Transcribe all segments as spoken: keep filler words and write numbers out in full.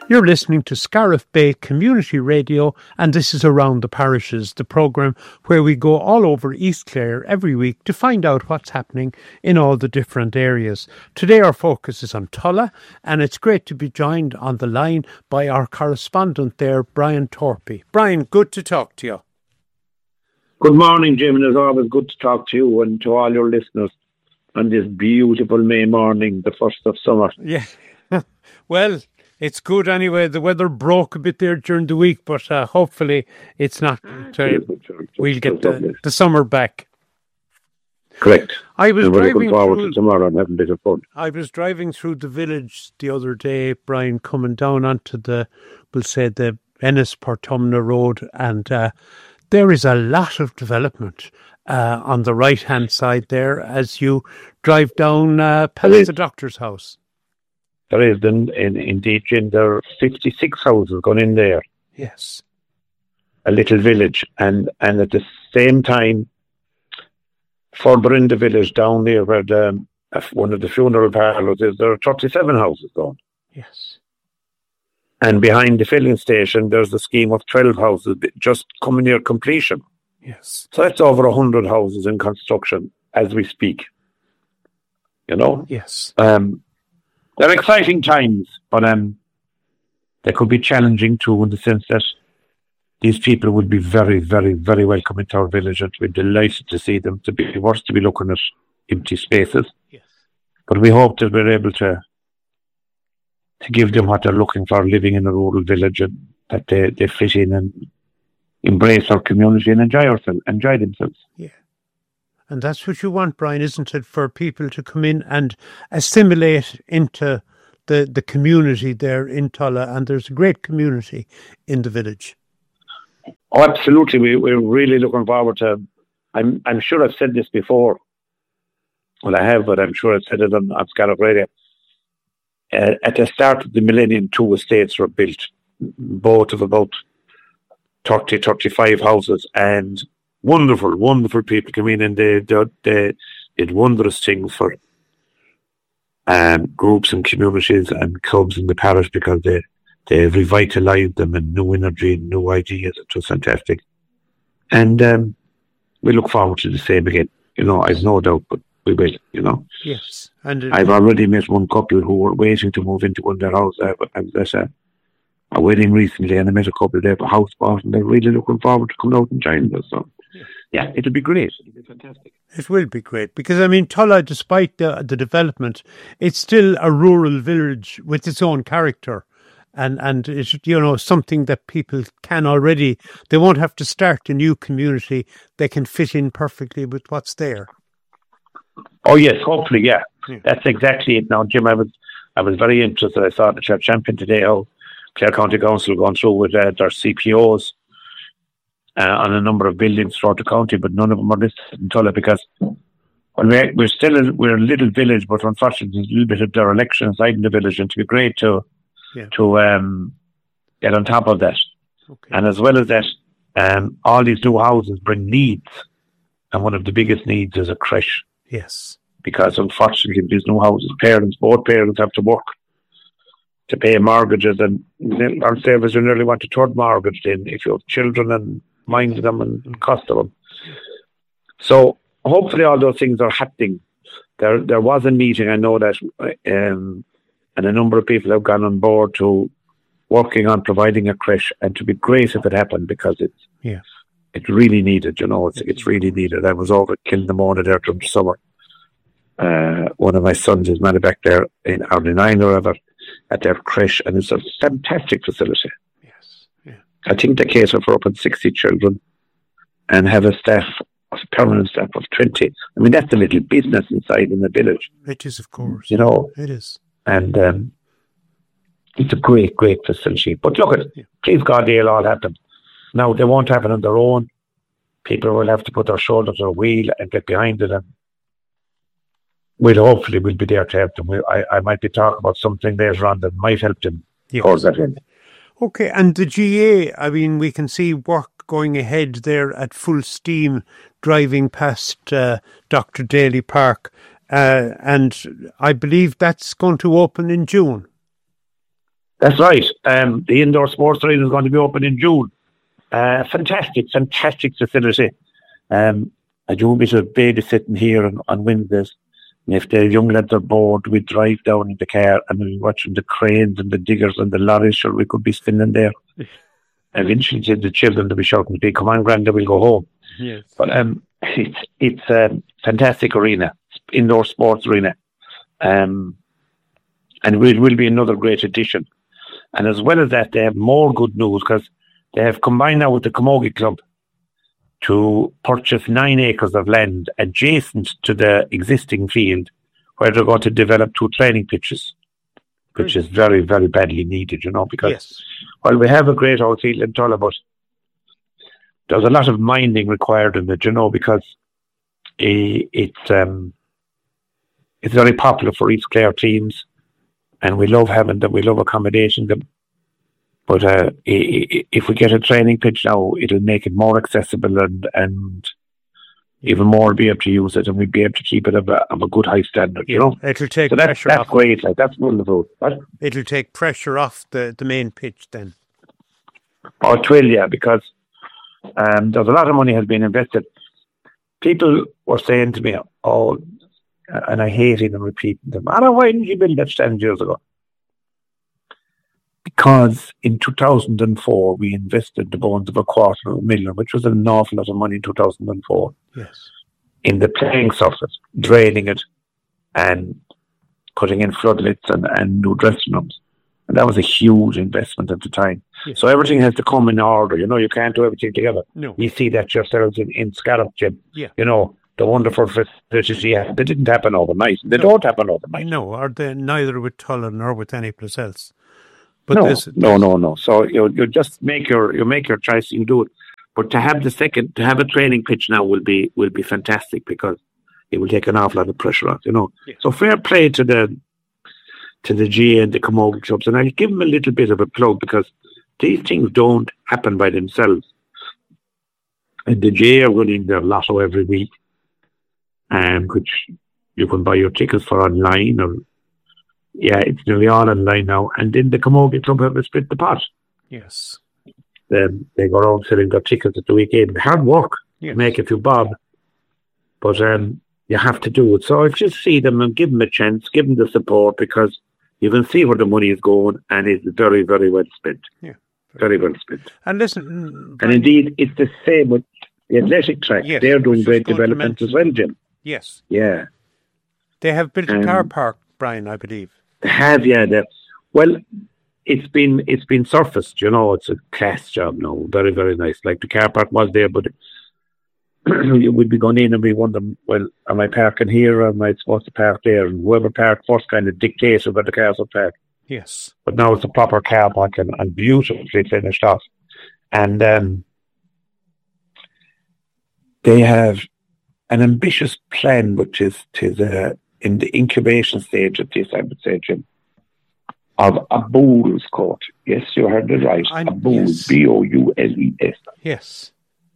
You're listening to Scariff Bay Community Radio, and this is Around the Parishes, the programme where we go all over East Clare every week to find out what's happening in all the different areas. Today our focus is on Tulla, and it's great to be joined on the line by our correspondent there, Brian Torpey. Brian, good to talk to you. Good morning, Jim, and it's always good to talk to you and to all your listeners on this beautiful May morning, the first of summer. Yeah, well, it's good anyway. The weather broke a bit there during the week, but uh, hopefully it's not. Uh, we'll get the, the summer back. Correct. I was and we're driving looking forward through, to tomorrow and having a bit of fun. I was driving through the village the other day, Brian, coming down onto the, we'll say, the Ennis-Portumna Road, and uh, there is a lot of development uh, on the right-hand side there as you drive down uh, past the doctor's house. There is, in, in, indeed, Jim, there are fifty-six houses gone in there. Yes. A little village. And, and at the same time, further in the village, down there where the, one of the funeral parlours is, there are thirty-seven houses gone. Yes. And behind the filling station, there's a scheme of twelve houses just coming near completion. Yes. So that's over one hundred houses in construction as we speak. You know? Yes. Um, they're exciting times, but um, they could be challenging too, in the sense that these people would be very, very, very welcome into our village, and we're delighted to see them. To be worse to be looking at empty spaces. Yes. But we hope that we're able to to give them what they're looking for, living in a rural village, and that they, they fit in and embrace our community and enjoy ourselves, enjoy themselves. Yeah. And that's what you want, Brian, isn't it? For people to come in and assimilate into the, the community there in Tulla. And there's a great community in the village. Oh, absolutely. We, we're really looking forward to, I'm I'm sure I've said this before. Well, I have, but I'm sure I've said it on, on Scariff Radio. Uh, at the start of the millennium, two estates were built, both of about thirty, thirty-five houses, and wonderful, wonderful people came in, and they, they, they did wondrous things for um, groups and communities and clubs in the parish, because they, they revitalised them and new energy and new ideas. It was fantastic. And um, we look forward to the same again. You know, I've no doubt, but we will, you know. Yes. And it, I've already met one couple who were waiting to move into one of their houses. I was at a, a wedding recently, and I met a couple there for house bought, and they're really looking forward to coming out and joining us. So, yeah, it'll be great. It'll be fantastic. It will be great, because, I mean, Tulla, despite the, the development, it's still a rural village with its own character. And, and it's, you know, something that people can already, they won't have to start a new community. They can fit in perfectly with what's there. Oh, yes, hopefully, yeah. yeah. That's exactly it. Now, Jim, I was I was very interested. I saw the Church Champion today, how Clare County Council going through with uh, their C P Os uh, on a number of buildings throughout the county, but none of them are listed in Tulla, because well, we're, we're still a, we're a little village, but unfortunately there's a little bit of dereliction inside in the village, and to be great to yeah. to um, get on top of that. Okay. And as well as that, um, all these new houses bring needs, and one of the biggest needs is a creche. Yes. Because unfortunately these new houses, parents, both parents have to work to pay mortgages, and our savers you nearly want a third mortgage in if you have children and mind them and cost of them. So hopefully all those things are happening. There there was a meeting, I know that, um, and a number of people have gone on board to working on providing a creche, and to be great if it happened, because it's yeah. it's really needed, you know, it's it's really needed. I was over at Kilnamona there during the summer. Uh, one of my sons is married back there in Ardinine or whatever, at their creche, and it's a fantastic facility. Yes, yeah. I think they cater for up to sixty children and have a staff, a permanent staff of twenty. I mean, that's a little business inside in the village. It is, of course. You know, it is. And um, it's a great, great facility. But look, at, yeah. please God, they'll all have them. Now, they won't have it on their own. People will have to put their shoulder to the wheel and get behind it, and we'll hopefully we'll be there to help them. We, I, I might be talking about something later on that might help them yes. towards that end. Okay, and the G A, I mean, we can see work going ahead there at full steam, driving past uh, Doctor Daly Park, uh, and I believe that's going to open in June. That's right. Um, the indoor sports arena is going to be open in June. Uh, fantastic, fantastic facility. Um, I do a bit of babysitting here on, on Wednesdays. And if the young lads are bored, we drive down in the car and we're watching the cranes and the diggers and the lorries, or we could be spinning there. Eventually, the children will be shouting to me, "Come on, Granda, we'll go home." Yes. But um, it's it's a fantastic arena, indoor sports arena. Um, and it will be another great addition. And as well as that, they have more good news because they have combined now with the Camogie Club to purchase nine acres of land adjacent to the existing field where they're going to develop two training pitches, which is very, very badly needed, you know, because yes. while we have a great old field in Tulla, but there's a lot of minding required in it, you know, because it, it's, um, it's very popular for East Clare teams, and we love having them, we love accommodating them. But uh, if we get a training pitch now, it'll make it more accessible and, and even more be able to use it, and we'd be able to keep it of a, of a good high standard, yeah, you know. It'll take so that's, pressure that's off. great, like that's wonderful. What? It'll take pressure off the, the main pitch then. Oh, it will, yeah, because um, there's a lot of money has been invested. People were saying to me, "Oh," and I hated them repeating them. I don't know, why didn't you build that stand years ago? Because in two thousand four, we invested the bones of a quarter of a million, which was an awful lot of money in two thousand four, yes, in the playing surface, draining it and putting in floodlights and, and new dressing rooms. And that was a huge investment at the time. Yes. So everything has to come in order. You know, you can't do everything together. No. You see that yourselves in, in Scallop, Jim. Yeah. You know, the wonderful facilities you have. They didn't happen overnight. They no. don't happen overnight. No, or they, neither with Tulla nor with any place else. But no, there's, no, no, no. So you you just make your you make your choice. You do it. But to have the second, to have a training pitch now will be will be fantastic because it will take an awful lot of pressure off. You know. Yeah. So fair play to the to the G A and the Camogie clubs, and I'll give them a little bit of a plug because these things don't happen by themselves. And the G A are running their lotto every week, um, which you can buy your tickets for online or. Yeah, it's nearly all online now. And then the Camogie Club have split the pot. Yes. Then they go around selling their tickets at the weekend. Hard work yes. to make a few bob. But um, you have to do it. So I just see them and give them a chance, give them the support because you can see where the money is going and it's very, very well spent. Yeah. Very, very well spent. And listen... And indeed, it's the same with the athletic track. Yes, They're doing great development as well, Jim. Yes. Yeah. They have built a um, car park, Brian, I believe. Have yeah, the, well, it's been it's been surfaced. You know, it's a class job now. Very very nice. Like the car park was there, but you would be going in and be wondering, well, am I parking here or am I supposed to park there? And whoever parked first kind of dictates where the cars will park. Yes. But now it's a proper car park and, and beautifully finished off. And um, they have an ambitious plan, which is to the. in the incubation stage of this, I would say, Jim, of a Boules court. Yes, you heard it right. I'm, a Boules, yes. B O U L E S. Yes.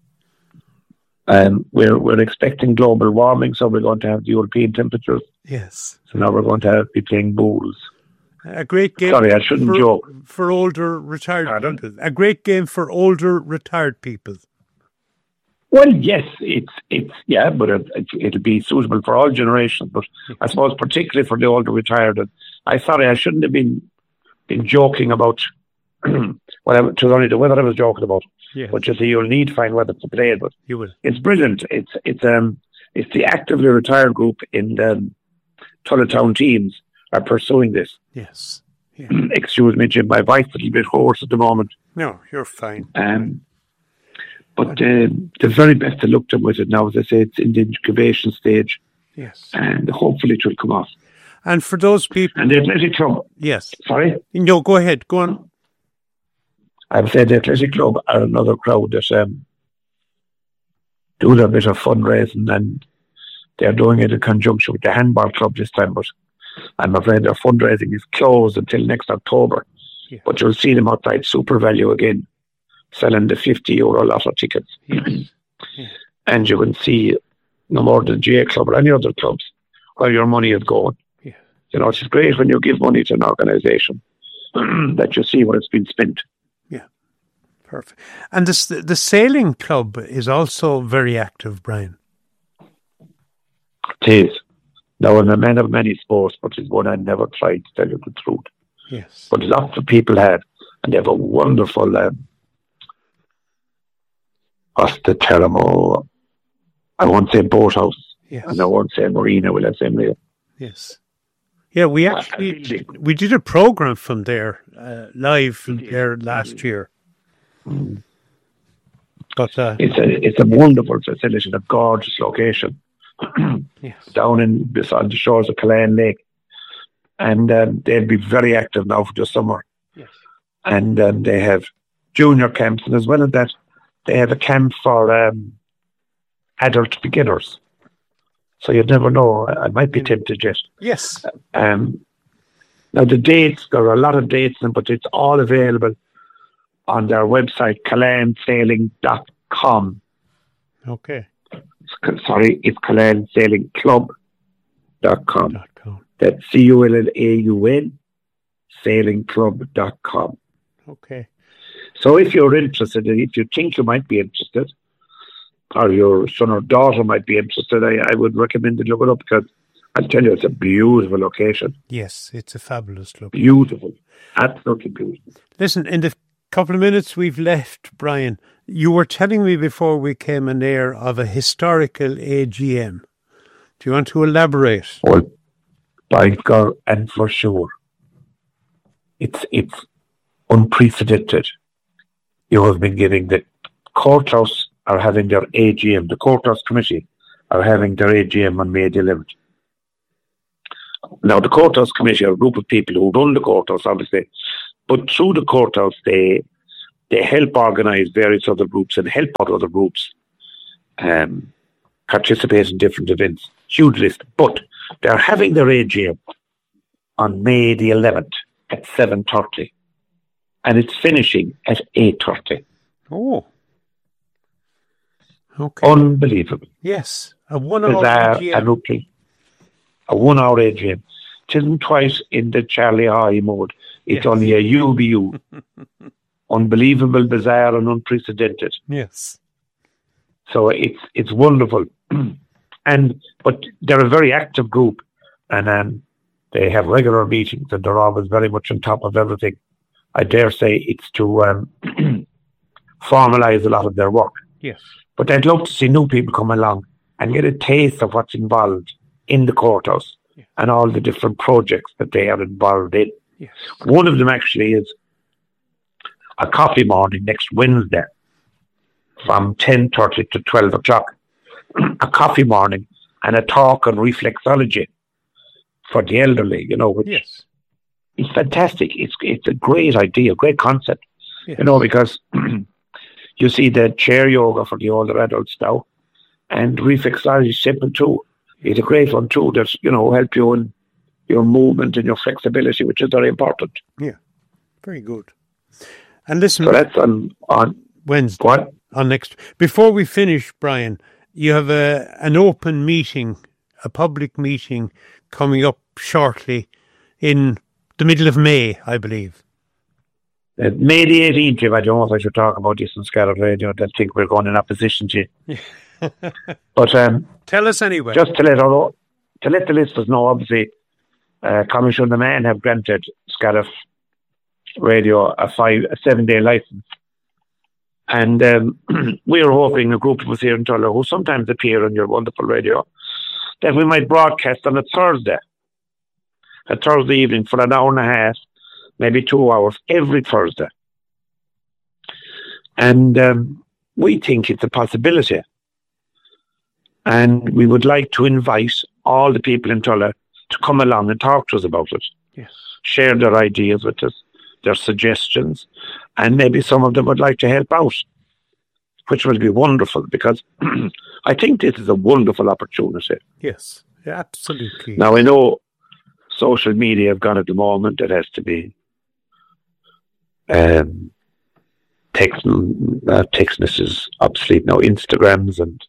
Um, we're, we're expecting global warming, so we're going to have the European temperatures. Yes. So now we're going to have, be playing Boules. A great game. Sorry, I shouldn't for, joke. For older retired Pardon? people. A great game for older retired people. Well, yes, it's it's yeah, but it, it, it'll be suitable for all generations. But I suppose particularly for the older retired. I sorry, I shouldn't have been been joking about. Well, it was only the weather I was joking about. Yes. But you see, you'll need fine weather to play it. But you will. It's brilliant. It's it's um it's the actively retired group in the Tulla Town teams are pursuing this. Yes. Yeah. Excuse me, Jim. My voice is a little bit hoarse at the moment. No, you're fine. Um. But uh, the very best to look to with it now, as I say, it's in the incubation stage. Yes. And hopefully it will come off. And for those people... And the Athletic Club... Yes. Sorry? No, go ahead. Go on. I would say the Athletic Club are another crowd that um, do their bit of fundraising, and they're doing it in conjunction with the Handball Club this time. But I'm afraid their fundraising is closed until next October. Yeah. But you'll see them outside Super Value again, selling the fifty euro lotto tickets. Yes. Yeah. And you can see no more than G A Club or any other clubs where your money is going. Yeah. You know, it's great when you give money to an organisation that you see where it's been spent. Yeah, perfect. And this, the sailing club is also very active, Brian. It is. Now, I'm a man of many sports, but it's one I never tried, to tell you the truth. Yes. But lots of people have, and they have a wonderful, um, what's the term? Oh, I won't say boathouse, yes. and I won't say marina, will I say marina? Yes. Yeah, we actually, we did a program from there, uh, live from there last year. Mm. But, uh, it's a it's a wonderful facility, a gorgeous location. Yes. Down in beside the shores of Killeen Lake, and um, they'll be very active now for the summer. Yes. And um, they have junior camps, and as well as that, they have a camp for um, adult beginners. So you'd never know. I might be mm. tempted yet. Yes. Um, now the dates, there are a lot of dates, but it's all available on their website, killeen sailing dot com. Okay. Sorry, it's killeen sailing club dot com. That's C U L L A U N, sailing club dot com. Okay. So if you're interested, if you think you might be interested, or your son or daughter might be interested, I, I would recommend to look it up, because I'll tell you, it's a beautiful location. Yes, it's a fabulous location. Beautiful. Absolutely beautiful. Listen, in the couple of minutes we've left, Brian, you were telling me before we came on air of a historical A G M. Do you want to elaborate? Well, by God, and for sure, it's it's unprecedented. You have been giving the courthouse are having their A G M. The courthouse committee are having their A G M on May the eleventh. Now, the courthouse committee are a group of people who run the courthouse, obviously, but through the courthouse, they they help organise various other groups and help out other groups um, participate in different events. Huge list. But they're having their A G M on May the eleventh at seven thirty. And it's finishing at eight thirty. Oh. Okay. Unbelievable. Yes. A one-hour A G M. A one-hour A G M. It isn't twice in the Charlie High mode. It's yes. only a U B U. Unbelievable, bizarre, and unprecedented. Yes. So it's it's wonderful. And but they're a very active group, and um, they have regular meetings, and they're always very much on top of everything. I dare say it's to um, formalise a lot of their work. Yes. But I'd love to see new people come along and get a taste of what's involved in the courthouse yes. and all the different projects that they are involved in. Yes. One of them actually is a coffee morning next Wednesday from ten thirty to twelve o'clock. A coffee morning and a talk on reflexology for the elderly, you know, which yes. is fantastic. It's it's a great idea, great concept, yes. you know, because you see the chair yoga for the older adults now, and reflexology is simple too. It's a great one too. That's, you know, help you in your movement and your flexibility, which is very important. Yeah, very good. And listen, so that's on on Wednesday. What on next? Before we finish, Brian, you have a an open meeting, a public meeting coming up shortly in the middle of May, I believe. Uh, May the eighteenth, if I don't know if I should talk about this on Scarlet Radio, I think we're going in opposition to you. But um, tell us anyway. Just to let, all, to let the listeners know, obviously, uh, Commissioner the Man have granted Scarlet Radio a five, a seven-day license. And um, we are hoping a group of us here in Tulla, who sometimes appear on your wonderful radio, that we might broadcast on a Thursday, a Thursday evening for an hour and a half, maybe two hours, every Thursday. And um, we think it's a possibility. And we would like to invite all the people in Tulla to come along and talk to us about it. Yes. Share their ideas with us, their suggestions, and maybe some of them would like to help out, which will be wonderful, because I think this is a wonderful opportunity. Yes, absolutely. Now, I know social media have gone at the moment. It has to be um, text, uh, textness is obsolete now, Instagrams and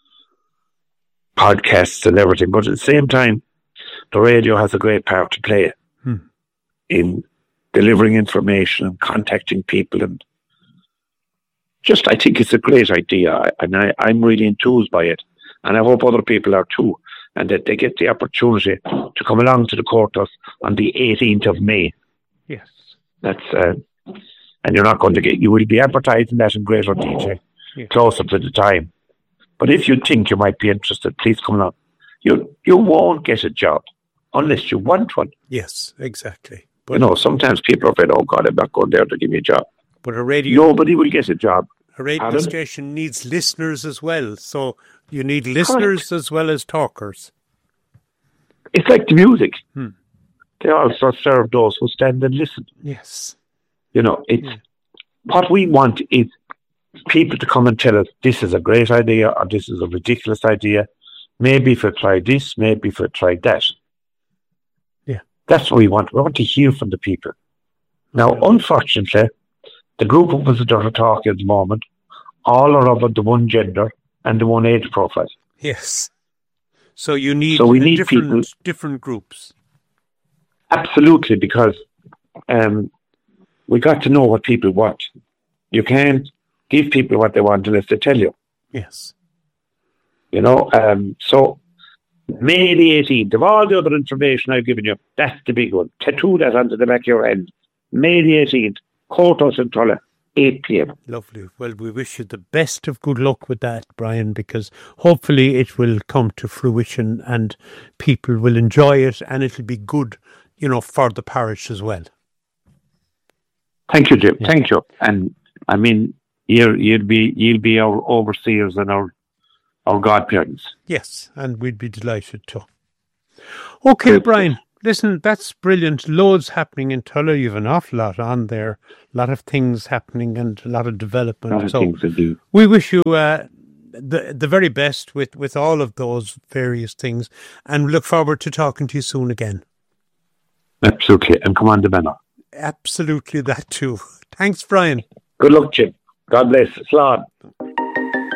podcasts and everything. But at the same time, the radio has a great part to play hmm. in delivering information and contacting people. And just, I think it's a great idea. And I, I'm really enthused by it. And I hope other people are too. And that they get the opportunity to come along to the courthouse on the eighteenth of May. Yes. That's, uh, and you're not going to get, you will be advertising that in greater detail yes. closer to the time. But if you think you might be interested, please come along. You you won't get a job unless you want one. Yes, exactly. But you know, sometimes people are afraid, oh God, I'm not going there to give me a job. But a radio... Nobody will get a job. A radio Adam? station needs listeners as well. So you need listeners Correct. As well as talkers. It's like the music. Hmm. They also serve those who stand and listen. Yes. You know, it's yeah. what we want is people to come and tell us this is a great idea or this is a ridiculous idea. Maybe if I try this, maybe if I try that. Yeah. That's what we want. We want to hear from the people. Now, okay. unfortunately, the group of us that are talking at the moment, all are of the one gender and the one age profile. Yes. So you need, so we need different, people, different groups. Absolutely, because um, we got to know what people want. You can't give people what they want unless they tell you. Yes. You know, um, so May the eighteenth, of all the other information I've given you, that's the big one. Tattoo that onto the back of your hand. May the eighteenth, Courthouse in Tulla, eight p.m. Lovely. Well, we wish you the best of good luck with that, Brian, because hopefully it will come to fruition and people will enjoy it and it'll be good, you know, for the parish as well. Thank you, Jim. Yeah. Thank you. And I mean, you'll, you'll be you'll be our overseers and our our godparents. Yes, and we'd be delighted to. Okay, Good. Brian. Listen, that's brilliant. Loads happening in Tulla. You've an awful lot on there. A lot of things happening and a lot of development. A lot of so things to do. We wish you uh, the the very best with, with all of those various things and look forward to talking to you soon again. Absolutely. And come on the banner. Absolutely that too. Thanks, Brian. Good luck, Jim. God bless. Slán.